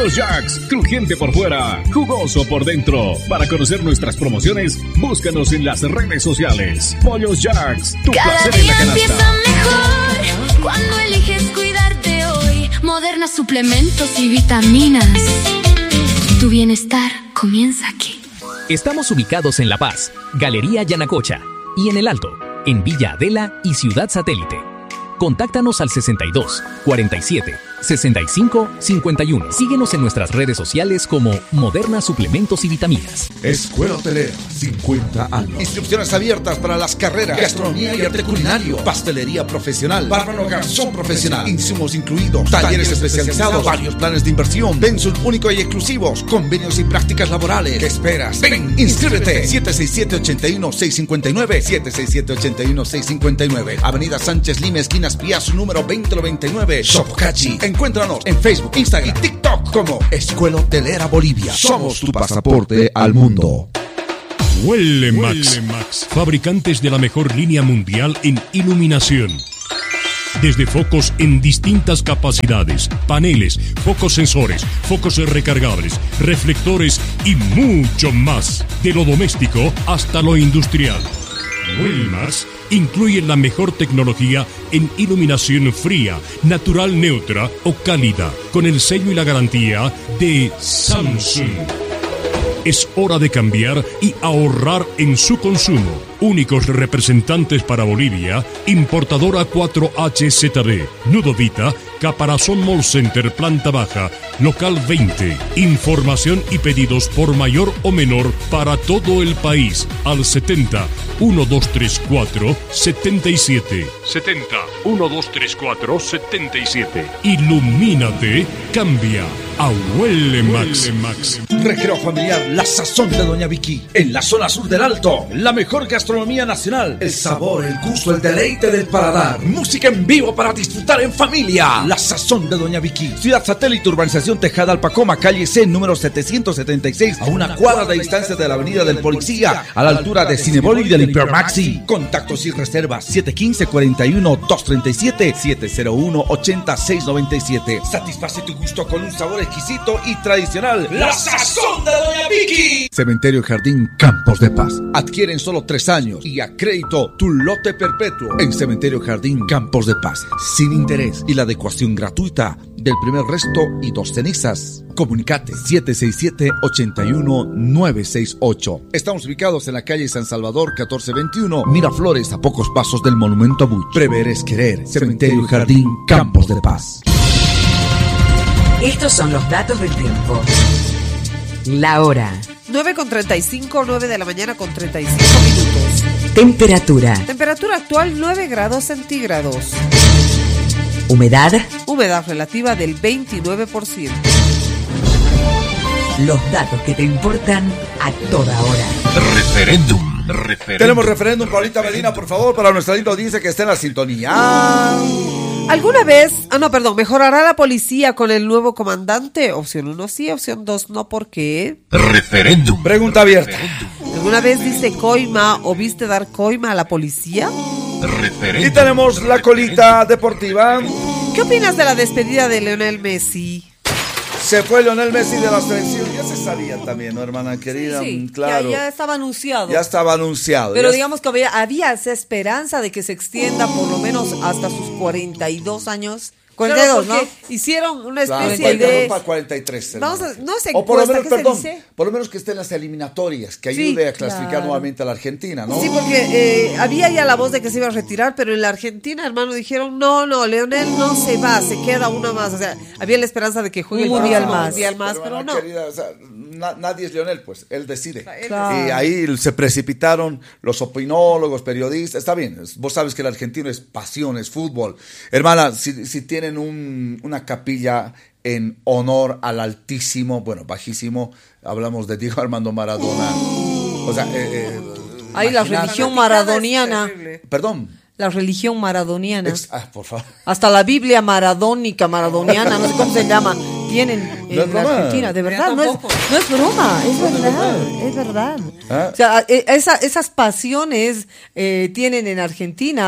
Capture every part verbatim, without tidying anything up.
Pollos Jacks, crujiente por fuera, jugoso por dentro. Para conocer nuestras promociones, búscanos en las redes sociales. Pollos Jacks, tu Cada placer en la día empieza canasta. mejor cuando eliges cuidarte hoy. Moderna suplementos y vitaminas. Tu bienestar comienza aquí. Estamos ubicados en La Paz, Galería Yanacocha, y en El Alto, en Villa Adela y Ciudad Satélite. Contáctanos al sesenta y dos, cuarenta y siete, sesenta y cinco, cincuenta y uno. Síguenos en nuestras redes sociales como Moderna Suplementos y Vitaminas. Escuela Hotelera, cincuenta años. Inscripciones abiertas para las carreras gastronomía y arte culinario, pastelería profesional, bárbaro garzón profesional, insumos incluidos, talleres especializados, varios planes de inversión, pensos únicos y exclusivos, convenios y prácticas laborales. ¿Qué esperas? Ven, inscríbete. siete seis siete, ocho uno, seis cinco nueve, siete seis siete, ocho uno, seis cinco nueve. Avenida Sánchez Lima, esquina Piazza, número veinte noventa y nueve, Sopocachi. Encuéntranos en Facebook, Instagram y TikTok como Escuela Hotelera Bolivia. Somos tu pasaporte al mundo. Huele Max, Max, fabricantes de la mejor línea mundial en iluminación. Desde focos en distintas capacidades, paneles, focos sensores, focos recargables, reflectores y mucho más. De lo doméstico hasta lo industrial. Wellmax incluye la mejor tecnología en iluminación fría, natural neutra o cálida, con el sello y la garantía de Samsung. Es hora de cambiar y ahorrar en su consumo. Únicos representantes para Bolivia, importadora cuatro H Z B, Nudovita, Caparazón Mall Center, planta baja, local veinte. Información y pedidos por mayor o menor para todo el país al setenta, uno dos tres cuatro, setenta y siete. setenta, uno dos tres cuatro, setenta y siete. Ilumínate, cambia a Huele Max. Recreo familiar, la sazón de Doña Vicky. En la zona sur del Alto, la mejor gastronomía nacional. El sabor, el gusto, el deleite del paladar. Música en vivo para disfrutar en familia. La sazón de Doña Vicky. Ciudad Satélite, urbanización Tejada Alpacoma, calle C, número setecientos setenta y seis, a una cuadra de distancia de la avenida del Policía, a la altura de Cinebol y del Hipermaxi. Contactos y reservas siete uno cinco, cuarenta y uno, doscientos treinta y siete, siete cero uno, ochenta, seiscientos noventa y siete. Satisface tu gusto con un sabor exquisito y tradicional. La sazón de Doña Vicky. Cementerio Jardín Campos de Paz. Adquieren solo tres años y a crédito tu lote perpetuo en Cementerio Jardín Campos de Paz, sin interés y la adecuación gratuita del primer resto y dos cenizas. Comunicate siete seis siete, ocho uno, nueve seis ocho. Estamos ubicados en la calle San Salvador catorce veintiuno, Miraflores, a pocos pasos del Monumento a Buch. Prever es querer. Cementerio Jardín Campos de Paz. Estos son los datos del tiempo. La hora. nueve con treinta y cinco, nueve de la mañana con treinta y cinco minutos. Temperatura. Temperatura actual nueve grados centígrados. Humedad. Humedad relativa del veintinueve por ciento. Los datos que te importan a toda hora. Referéndum. Referéndum. Tenemos referéndum, Paulita Medina, por favor, para nuestra linda audiencia que esté en la sintonía. ¿Alguna vez, ah no, perdón, mejorará la policía con el nuevo comandante? Opción uno sí, opción dos no, ¿por qué? Referéndum. Pregunta abierta. ¿Alguna vez dice coima o viste dar coima a la policía? Referéndum. Y tenemos la colita deportiva. ¿Qué opinas de la despedida de Lionel Messi? Se fue Lionel Messi de la selección. Ya se sabía también, ¿no, hermana querida? Sí, sí, claro. Ya, ya estaba anunciado. Ya estaba anunciado. Pero ya digamos que había, había esa esperanza de que se extienda por lo menos hasta sus cuarenta y dos años. cuarenta y dos, claro, ¿no? Hicieron una especie claro, de... para cuarenta y tres. Vamos a, no sé, o por lo menos, ¿qué perdón, se dice? por lo menos que esté en las eliminatorias, que ayude Sí, a clasificar claro. nuevamente a la Argentina, ¿no? Sí, porque eh, había ya la voz de que se iba a retirar, pero en la Argentina, hermano, dijeron, no, no, Leonel no se va, se queda una más. O sea, había la esperanza de que juegue Un el mundial próximo más. mundial más, pero, hermana no. querida, o sea, na- nadie es Leonel, pues, él decide. Claro. Y ahí se precipitaron los opinólogos, periodistas. Está bien, vos sabes que el argentino es pasión, es fútbol. Hermana, si, si tienen un, una capilla en honor al altísimo, bueno, bajísimo, hablamos de Diego Armando Maradona. O sea, eh, eh, Ahí la imagínate- religión maradoniana. Perdón. La religión maradoniana. Ex- ah, por favor. Hasta la Biblia maradónica, maradoniana, no sé cómo se llama, tienen en No es la broma. Argentina. De verdad, Ya no es, tampoco. no es broma, es No, no es verdad, broma. es verdad. ¿Ah? O sea, eh, esa- esas pasiones eh, tienen en Argentina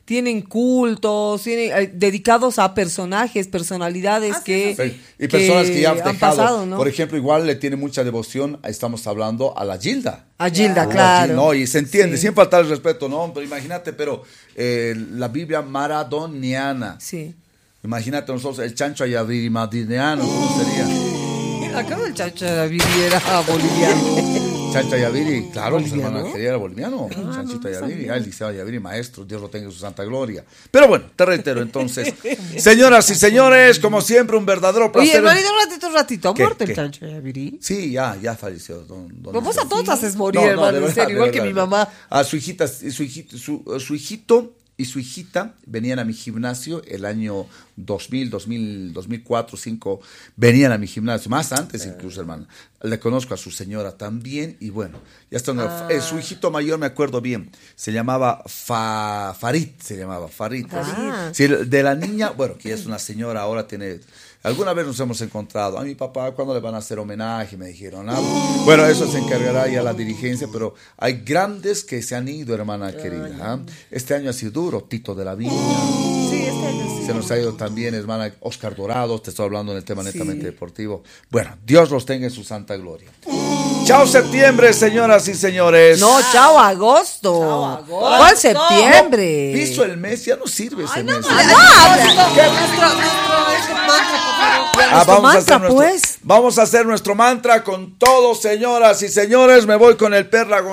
tienen cultos, tienen eh, dedicados a personajes, personalidades Ah, sí, que, eso Sí, y personas que ya han han dejado. pasado, ¿no? Por ejemplo, igual le tiene mucha devoción, estamos hablando a la Gilda. A Gilda, Ah, claro. No, y se entiende, Sí. sin faltar el respeto, ¿no? Pero imagínate, pero eh, la Biblia maradoniana. Sí. Imagínate nosotros, el chancho ayaviri-madrileano, ¿cómo sería? Acá el Chacho David era boliviano. Chancho Ayaviri, claro, pues ¿Boliviano? hermano quería era boliviano. Chanchito Ayaviri, ah, el liceo Ayaviri, maestro, Dios lo tenga en su santa gloria. Pero bueno, te reitero entonces, señoras y señores, como siempre, un verdadero placer. Oye, hermanito, un ratito, un ratito. ¿Ha ¿Qué? muerto el ¿Qué? Chancho Yavirí? Sí, ya, ya falleció. Don, don Pues vos a Alberto. todos haces morir, No, no, hermano, de en verdad, serio, de igual que verdad. mi mamá. A su hijita, su hijito, su, su hijito y su hijita venían a mi gimnasio el año dos mil, dos mil, dos mil cuatro, dos mil cinco, venían a mi gimnasio, más antes incluso, hermano. Le conozco a su señora también y bueno, ya está. Ah. Eh, su hijito mayor, me acuerdo bien, se llamaba Fa, Farid, se llamaba Farid. Ah. Sí, de la niña, bueno, que es una señora, ahora tiene... Alguna vez nos hemos encontrado. A mi papá, ¿cuándo le van a hacer homenaje? Me dijeron. Ah, bueno, eso se encargará ya la dirigencia, pero hay grandes que se han ido, hermana querida. ¿ah? Este año ha sido duro. Tito de la Viña. Sí, este año sí. Se nos ha ido también, hermana Oscar Dorado. Te estoy hablando en el tema netamente deportivo. Bueno, Dios los tenga en su santa gloria. Chao septiembre, señoras y señores. No, chao agosto. Chao, agosto. ¿Cuál septiembre? Visto el mes, ya no sirve ese mes. Ah, no, nuestro, nuestro, nuestro mantra, por favor. Ah, Nuestro vamos, a mantra, hacer nuestro, pues. vamos a hacer nuestro mantra con todos, señoras y señores. Me voy con el perra.